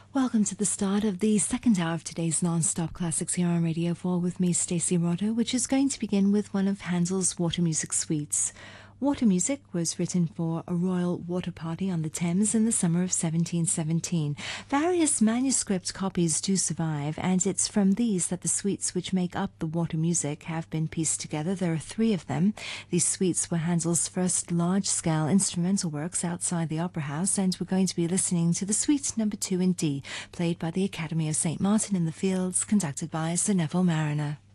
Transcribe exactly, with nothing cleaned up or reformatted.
Welcome to the start of the second hour of today's non-stop classics here on Radio four with me, Stacey Rotto, which is going to begin with one of Handel's water music suites. Water Music was written for a royal water party on the Thames in the summer of seventeen seventeen. Various manuscript copies do survive, and it's from these that the suites which make up the Water Music have been pieced together. There are three of them. These suites were Handel's first large-scale instrumental works outside the Opera House, and we're going to be listening to the Suite Number two in D, played by the Academy of Saint Martin in the Fields, conducted by Sir Neville Marriner.